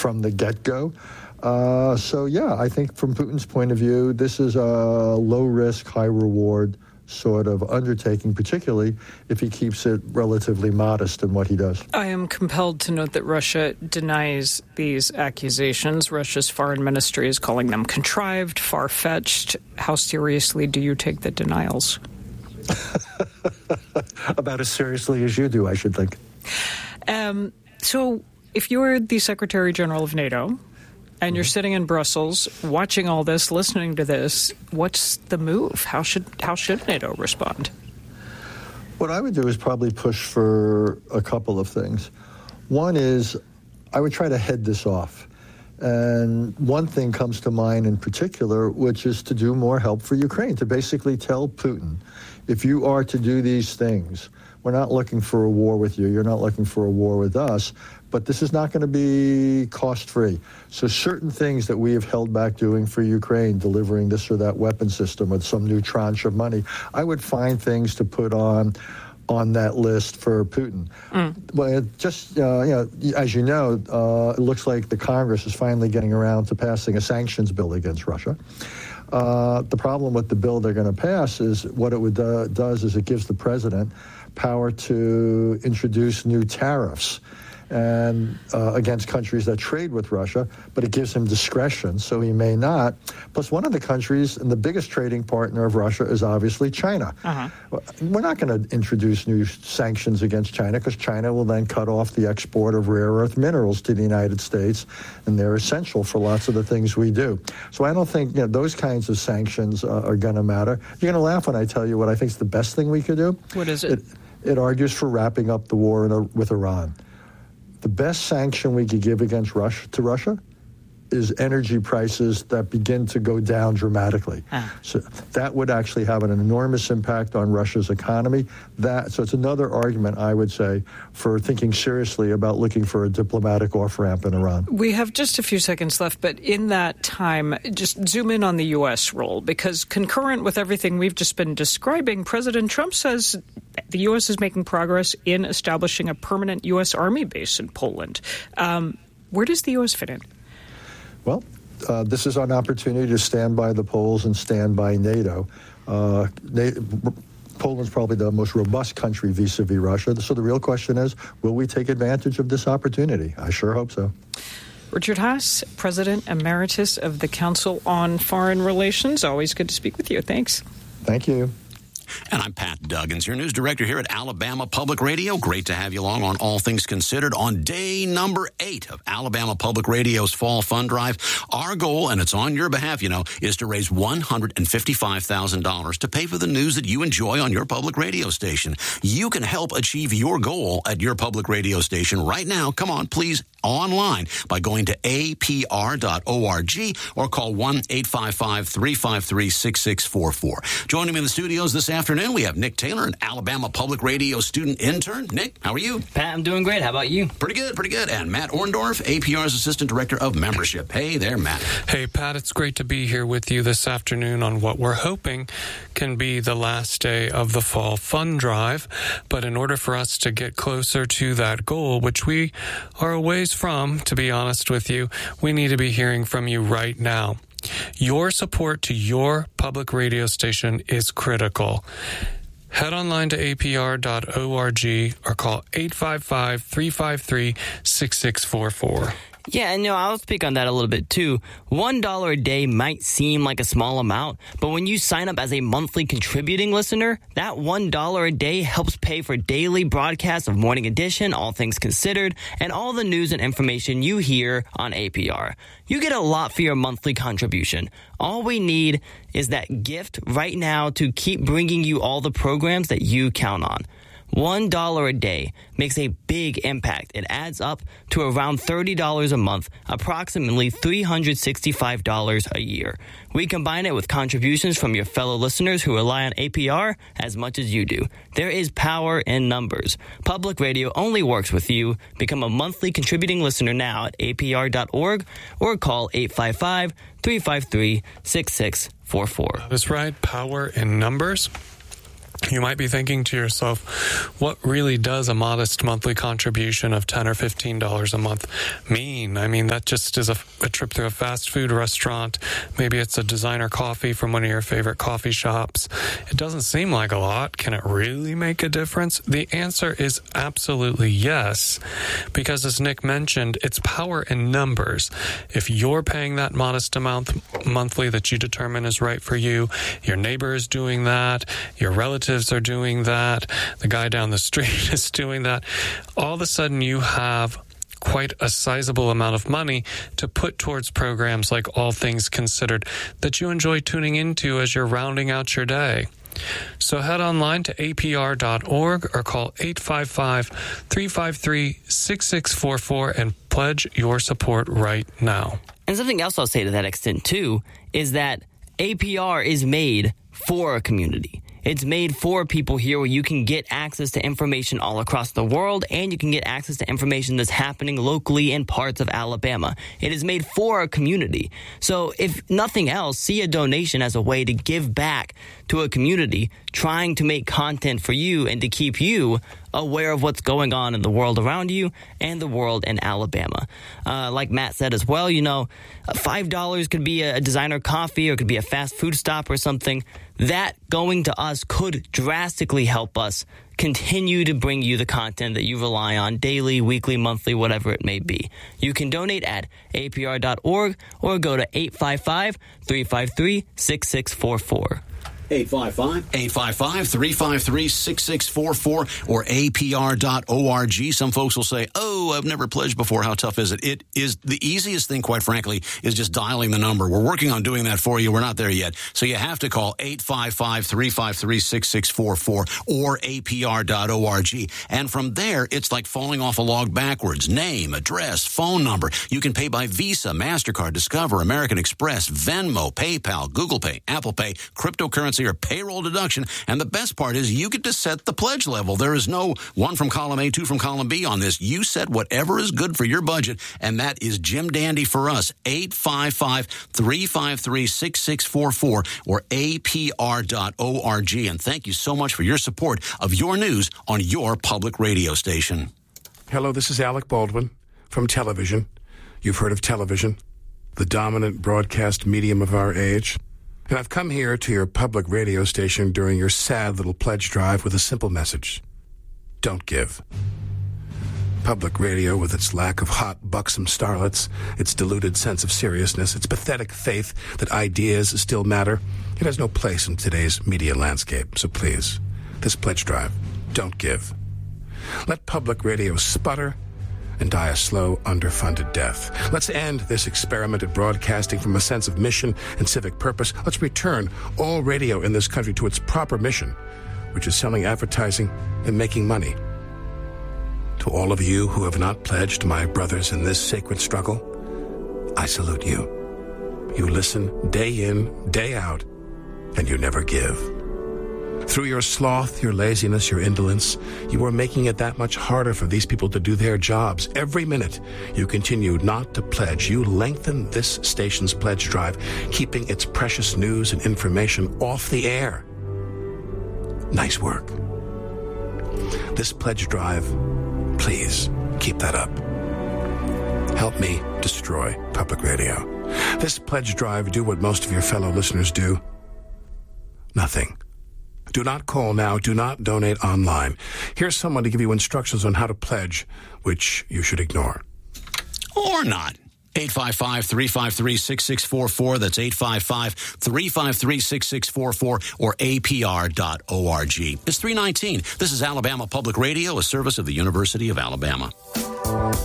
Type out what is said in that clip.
from the get-go. I think from Putin's point of view, this is a low-risk, high-reward sort of undertaking, particularly if he keeps it relatively modest in what he does. I am compelled to note that Russia denies these accusations. Russia's foreign ministry is calling them contrived, far-fetched. How seriously do you take the denials? About as seriously as you do, I should think. So if you're the Secretary General of NATO and you're sitting in Brussels watching all this, listening to this, what's the move? How should NATO respond? What I would do is probably push for a couple of things. One is I would try to head this off. And one thing comes to mind in particular, which is to do more help for Ukraine, to basically tell Putin, if you are to do these things, we're not looking for a war with you, you're not looking for a war with us, but this is not going to be cost-free. So certain things that we have held back doing for Ukraine, delivering this or that weapon system or some new tranche of money, I would find things to put on that list for Putin. Well, as you know, it looks like the Congress is finally getting around to passing a sanctions bill against Russia. The problem with the bill they're going to pass is what it does is it gives the president power to introduce new tariffs and against countries that trade with Russia, but it gives him discretion, so he may not. Plus, one of the countries and the biggest trading partner of Russia is obviously China. We're not going to introduce new sanctions against China because China will then cut off the export of rare earth minerals to the United States, and they're essential for lots of the things we do. So I don't think those kinds of sanctions are going to matter. You're going to laugh when I tell you what I think is the best thing we could do. What is it? It argues for wrapping up the war with Iran. The best sanction we could give against Russia is energy prices that begin to go down dramatically. So that would actually have an enormous impact on Russia's economy. So it's another argument, I would say, for thinking seriously about looking for a diplomatic off-ramp in Iran. We have just a few seconds left, but in that time, just zoom in on the U.S. role, because concurrent with everything we've just been describing, President Trump says the U.S. is making progress in establishing a permanent U.S. Army base in Poland. Where does the U.S. fit in? Well, this is an opportunity to stand by the Poles and stand by NATO. Poland's probably the most robust country vis-a-vis Russia. So the real question is, will we take advantage of this opportunity? I sure hope so. Richard Haass, President Emeritus of the Council on Foreign Relations. Always good to speak with you. Thanks. Thank you. And I'm Pat Duggins, your news director here at Alabama Public Radio. Great to have you along on All Things Considered on day number 8 of Alabama Public Radio's Fall Fund Drive. Our goal, and it's on your behalf, is to raise $155,000 to pay for the news that you enjoy on your public radio station. You can help achieve your goal at your public radio station right now. Come on, please, online by going to apr.org or call 1-855-353-6644. Joining me in the studios this afternoon, we have Nick Taylor, an Alabama Public Radio student intern. Nick, how are you? Pat, I'm doing great. How about you? Pretty good, pretty good. And Matt Orndorff, APR's Assistant Director of Membership. Hey there, Matt. Hey, Pat, it's great to be here with you this afternoon on what we're hoping can be the last day of the Fall Fund Drive. But in order for us to get closer to that goal, which we are a ways from, to be honest with you, we need to be hearing from you right now. Your support to your public radio station is critical. Head online to apr.org or call 855-353-6644. Yeah, and I'll speak on that a little bit too. $1 a day might seem like a small amount, but when you sign up as a monthly contributing listener, that $1 a day helps pay for daily broadcasts of Morning Edition, All Things Considered, and all the news and information you hear on APR. You get a lot for your monthly contribution. All we need is that gift right now to keep bringing you all the programs that you count on. $1 a day makes a big impact. It adds up to around $30 a month, approximately $365 a year. We combine it with contributions from your fellow listeners who rely on APR as much as you do. There is power in numbers. Public radio only works with you. Become a monthly contributing listener now at apr.org or call 855-353-6644. That's right, power in numbers. You might be thinking to yourself, what really does a modest monthly contribution of $10 or $15 a month mean? I mean, that just is a trip to a fast food restaurant. Maybe it's a designer coffee from one of your favorite coffee shops. It doesn't seem like a lot. Can it really make a difference? The answer is absolutely yes, because as Nick mentioned, it's power in numbers. If you're paying that modest amount monthly that you determine is right for you, your neighbor is doing that, your relatives are doing that, the guy down the street is doing that, all of a sudden you have quite a sizable amount of money to put towards programs like All Things Considered that you enjoy tuning into as you're rounding out your day. So head online to apr.org or call 855-353-6644 and pledge your support right now. And something else I'll say to that extent, too, is that APR is made for a community. It's made for people here where you can get access to information all across the world, and you can get access to information that's happening locally in parts of Alabama. It is made for a community. So if nothing else, see a donation as a way to give back to a community trying to make content for you and to keep you aware of what's going on in the world around you and the world in Alabama. Like Matt said as well, $5 could be a designer coffee or it could be a fast food stop or something. That going to us could drastically help us continue to bring you the content that you rely on daily, weekly, monthly, whatever it may be. You can donate at apr.org or go to 855-353-6644. 855-353-6644 or apr.org. Some folks will say, I've never pledged before. How tough is it? It is the easiest thing, quite frankly, is just dialing the number. We're working on doing that for you. We're not there yet. So you have to call 855-353-6644 or apr.org. And from there, it's like falling off a log backwards. Name, address, phone number. You can pay by Visa, MasterCard, Discover, American Express, Venmo, PayPal, Google Pay, Apple Pay, cryptocurrency, or payroll deduction. And the best part is you get to set the pledge level. There is no one from column A, two from column B on this. You set whatever is good for your budget, and that is Jim Dandy for us. 855-353-6644 or apr.org. And thank you so much for your support of your news on your public radio station. Hello, this is Alec Baldwin from television. You've heard of television, the dominant broadcast medium of our age. And I've come here to your public radio station during your sad little pledge drive with a simple message. Don't give. Public radio, with its lack of hot, buxom starlets, its diluted sense of seriousness, its pathetic faith that ideas still matter, it has no place in today's media landscape. So please, this pledge drive, don't give. Let public radio sputter and die a slow, underfunded death. Let's end this experiment at broadcasting from a sense of mission and civic purpose. Let's return all radio in this country to its proper mission, which is selling advertising and making money. To all of you who have not pledged, my brothers in this sacred struggle, I salute you. You listen day in, day out, and you never give. Through your sloth, your laziness, your indolence, you are making it that much harder for these people to do their jobs. Every minute you continue not to pledge, you lengthen this station's pledge drive, keeping its precious news and information off the air. Nice work. This pledge drive, please keep that up. Help me destroy public radio. This pledge drive, do what most of your fellow listeners do. Nothing. Do not call now. Do not donate online. Here's someone to give you instructions on how to pledge, which you should ignore. Or not. 855-353-6644. That's 855-353-6644 or apr.org. It's 3:19. This is Alabama Public Radio, a service of the University of Alabama.